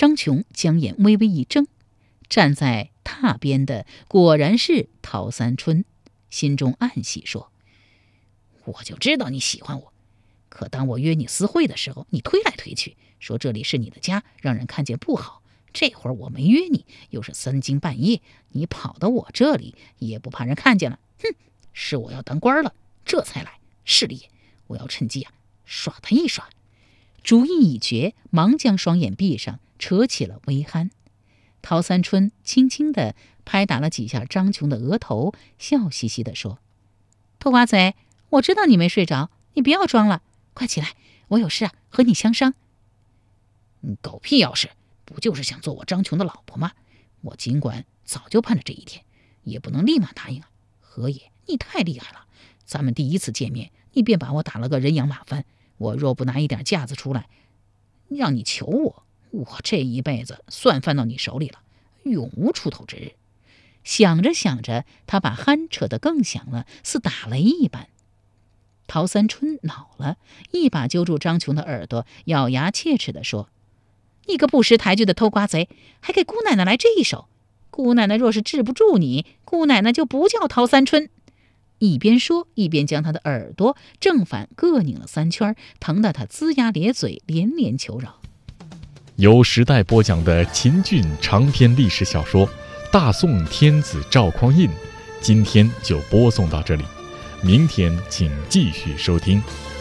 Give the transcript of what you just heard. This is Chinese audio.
张琼将眼微微一睁，站在榻边的果然是陶三春，心中暗喜说：我就知道你喜欢我，可当我约你私会的时候，你推来推去，说这里是你的家，让人看见不好。这会儿我没约你，又是3更半夜，你跑到我这里也不怕人看见了。哼，是我要当官了，这才来，是的也，我要趁机耍他一耍。主意已决，忙将双眼闭上，扯起了微鼾。陶三春轻轻地拍打了几下张琼的额头，笑嘻嘻地说：偷瓜贼，我知道你没睡着，你不要装了，快起来，我有事和你相商。狗屁要事，不就是想做我张琼的老婆吗？我尽管早就盼着这一天，也不能立马答应何爷，你太厉害了，咱们第一次见面，你便把我打了个人仰马翻，我若不拿一点架子出来，让你求我，我这一辈子算翻到你手里了，永无出头之日。想着想着，他把鼾扯得更响了，似打雷一般。陶三春恼了，一把揪住张琼的耳朵，咬牙切齿地说：你个不识抬举的偷瓜贼，还给姑奶奶来这一手！姑奶奶若是治不住你，姑奶奶就不叫陶三春。一边说，一边将他的耳朵正反各拧了3圈，疼得他龇牙咧嘴，连连求饶。 由时代播讲的秦俊长篇历史小说《大宋天子赵匡胤》，今天就播送到这里，明天请继续收听。